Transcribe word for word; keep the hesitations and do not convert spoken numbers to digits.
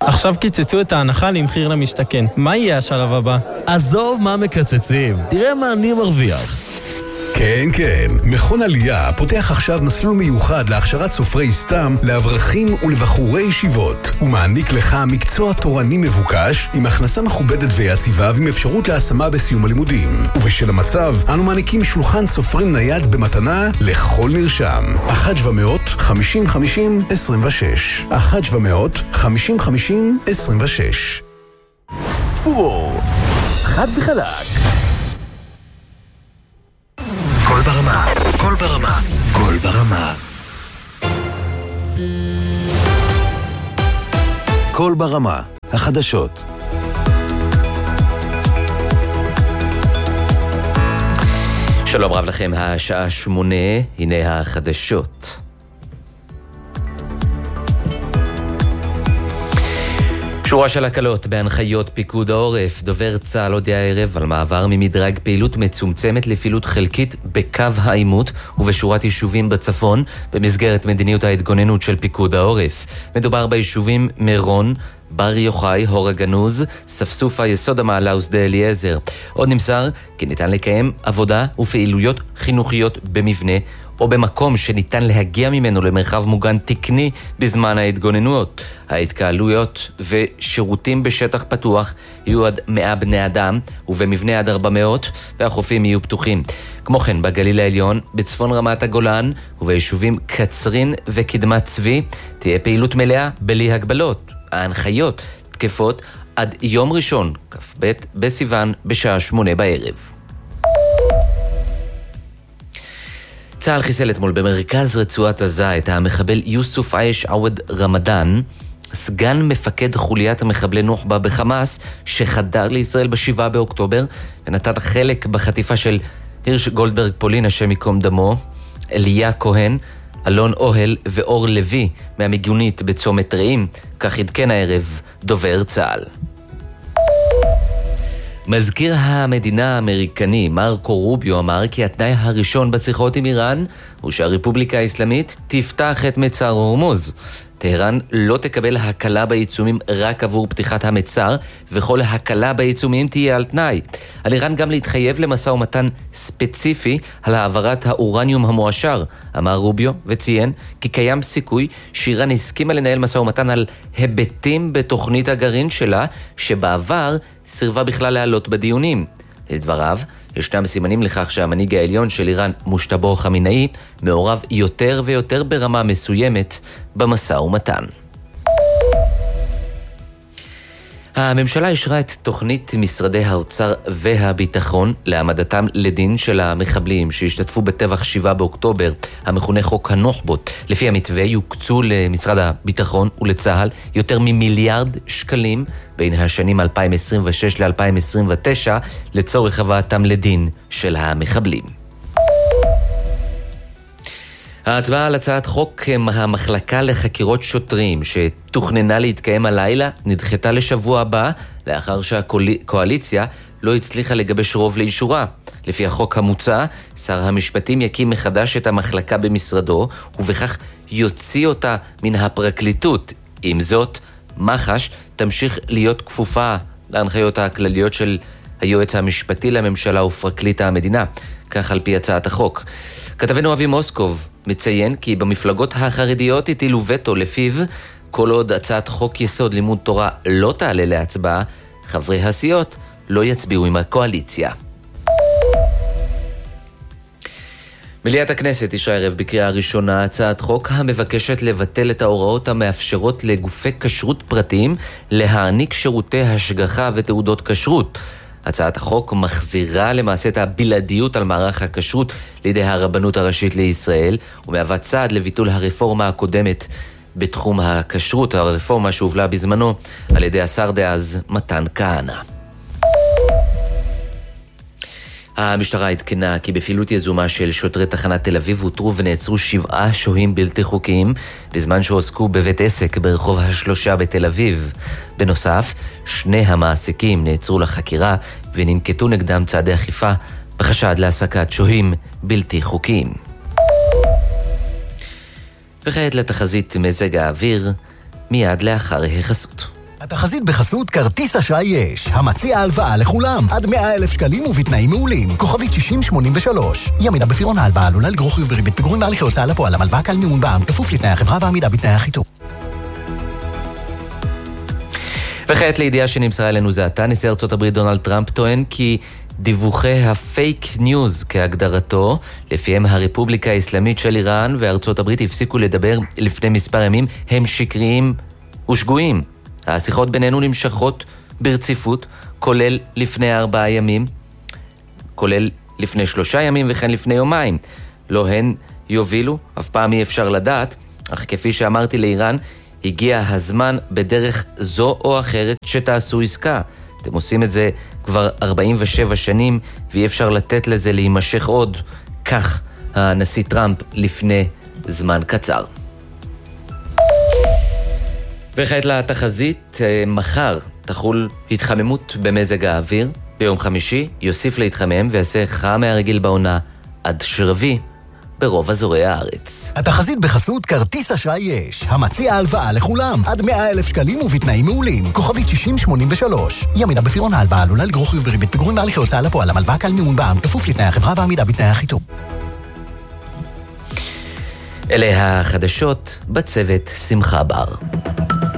עכשיו קיצצו את ההנחה למחיר למשתכן. מה יהיה השלב הבא? עזוב מה מקצצים, תראה מה אני מרוויח. כן, כן. מכון עלייה פותח עכשיו מסלול מיוחד להכשרת סופרי סתם לאברכים ולבחורי ישיבות. הוא מעניק לך מקצוע תורני מבוקש עם הכנסה מכובדת ויציבה ועם אפשרות להשמה בסיום הלימודים. ובשל המצב, אנו מעניקים שולחן סופרים נייד במתנה לכל נרשם. אחת שבע מאות חמישים חמישים עשרים ושש אחת שבע מאות חמישים חמישים עשרים ושש. פורור, חד וחלק. כל ברמה, כל ברמה, כל ברמה. כל ברמה, החדשות. שלום רב לכם, השעה שמונה, הנה החדשות. שורה של הקלות בהנחיות פיקוד העורף. דובר צה"ל הודיע הערב על מעבר ממדרג פעילות מצומצמת לפעילות חלקית בקו העימות ובשורת יישובים בצפון במסגרת מדיניות ההתגוננות של פיקוד העורף. מדובר ביישובים מירון, בר יוחאי, הור הגנוז, ספסופה, יסוד המעלה ושדה אליעזר. עוד נמסר כי ניתן לקיים עבודה ופעילויות חינוכיות במבנה או במקום שניתן להגיע ממנו למרחב מוגן תקני בזמן ההתגוננות. ההתקהלויות ושירותים בשטח פתוח יהיו עד מאה בני אדם ובמבנה עד ארבע מאות והחופים יהיו פתוחים. כמו כן, בגליל העליון, בצפון רמת הגולן וביישובים קצרין וקדמת צבי תהיה פעילות מלאה בלי הגבלות. ההנחיות תקפות עד יום ראשון, כ"ב בסיוון בשעה שמונה בערב. צה"ל חיסל אתמול במרכז רצועת עזה את המחבל יוסוף עייש עווד רמדאן, סגן מפקד חוליית המחבלי נוח'בה בחמאס, שחדר לישראל בשבעה באוקטובר ונתן חלק בחטיפה של הירש גולדברג פולין, השם ייקום דמו, אליה כהן, אלון אוהל ואור לוי מהמיגונית בצומת רעים. כך עדכן הערב דובר צה"ל. מזכיר המדינה האמריקני מרקו רוביו אמר כי התנאי הראשון בשיחות עם איראן הוא שהרפובליקה האסלאמית תפתח את מצר הורמוז. טהרן לא תקבל הקלה בעיצומים רק עבור פתיחת המצר, וכל הקלה בעיצומים תהיה על תנאי. על איראן גם להתחייב למשא ומתן ספציפי על העברת האורניום המועשר, אמר רוביו, וציין כי קיים סיכוי שאיראן הסכימה לנהל משא ומתן על היבטים בתוכנית הגרעין שלה, שבעבר סירבה בכלל לעלות בדיונים. לדבריו, ישנם סימנים לכך שהמנהיג העליון של איראן, מושטבא חמינאי, מעורב יותר ויותר ברמה מסוימת במשא ומתן. הממשלה אישרה את תוכנית משרדי האוצר והביטחון להעמדתם לדין של המחבלים שהשתתפו בטבח שבעה באוקטובר, המכונה חוק הנוח'בות. לפי המתווה יוקצו למשרד הביטחון ולצה"ל יותר ממיליארד שקלים בין השנים אלפיים עשרים ושש ל-אלפיים עשרים ותשע לצורך הבאתם לדין של המחבלים. ההצבעה על הצעת חוק המחלקה לחקירות שוטרים שתוכננה להתקיים הלילה נדחתה לשבוע הבא לאחר שהקואליציה לא הצליחה לגבש רוב לאישורה. לפי החוק המוצע, שר המשפטים יקים מחדש את המחלקה במשרדו ובכך יוציא אותה מן הפרקליטות. עם זאת, מח"ש תמשיך להיות כפופה להנחיות הכלליות של היועץ המשפטי לממשלה ופרקליט המדינה, כך על פי הצעת החוק. כתבנו אבי מוסקוב מציין כי במפלגות החרדיות הטילו וטו לפיו כל עוד הצעת חוק יסוד לימוד תורה לא תעלה להצבעה, חברי הסיעות לא יצביעו עם הקואליציה. מליאת הכנסת אישרה הערב בקריאה ראשונה הצעת חוק המבקשת לבטל את ההוראות המאפשרות לגופי כשרות פרטיים להעניק שירותי השגחה ותעודות כשרות. הצעת החוק מחזירה למעשה את הבלעדיות על מערך הכשרות לידי הרבנות הראשית לישראל, ומהווה צעד לביטול הרפורמה הקודמת בתחום הכשרות, הרפורמה שהובלה בזמנו על ידי השר דאז מתן כהנא. המשטרה עדכנה כי בפעילות יזומה של שוטרי תחנת תל אביב הותרו ונעצרו שבעה שוהים בלתי חוקיים בזמן שהועסקו בבית עסק ברחוב השלושה בתל אביב. בנוסף, שני המעסיקים נעצרו לחקירה וננקטו נגדם צעדי אכיפה בחשד להעסקת שוהים בלתי חוקיים. וכעת לתחזית מזג האוויר מיד לאחר החסות. התחזית בחסות כרטיס אשראי יש, המציע הלוואה לכולם, עד מאה אלף שקלים ובתנאים מעולים. כוכבית שישים שמונים ושלוש. ימידה בפירעון ההלוואה עלולה לגרור חיוב בריבית פיגורים בהליכי הוצאה לפועל. המלוואה כלל מימון בע"מ, כפוף לתנאי החברה ועמידה בתנאי החיתום. וכעת לידיעה שנמסרה אלינו זה עתה, נשיא ארצות הברית דונלד טראמפ טוען כי דיווחי הפייק ניוז כהגדרתו, לפיהם הרפובליקה האסלאמית של איראן וארצות הברית הפסיקו לדבר לפני מספר ימים, הם שקריים ושגויים. השיחות בינינו נמשכות ברציפות, כולל לפני ארבעה ימים, כולל לפני שלושה ימים וכן לפני יומיים. לא הן יובילו, אף פעם אי אפשר לדעת, אך כפי שאמרתי לאיראן, הגיע הזמן בדרך זו או אחרת שתעשו עסקה. אתם עושים את זה כבר ארבעים ושבע שנים, ואי אפשר לתת לזה להימשך עוד. כך הנשיא טראמפ לפני זמן קצר. וכעת לתחזית, מחר תחול התחממות במזג האוויר. ביום חמישי יוסיף להתחמם ויעשה חם מהרגיל בעונה עד שרבי ברוב אזורי הארץ. התחזית בחסות כרטיס אשראי יש, המציע הלוואה לכולם, עד מאה אלף שקלים ובתנאים מעולים. כוכבית שישים שמונים ושלוש. ימידה בפירעון ההלוואה עלולה לגרור חיוב בריבית פיגורים בהליכי הוצאה לפועל. המלוואה כלל מימון בע"מ, כפוף לתנאי החברה ועמידה בתנאי החיתום. אלה החדשות בצוות שמחה בר.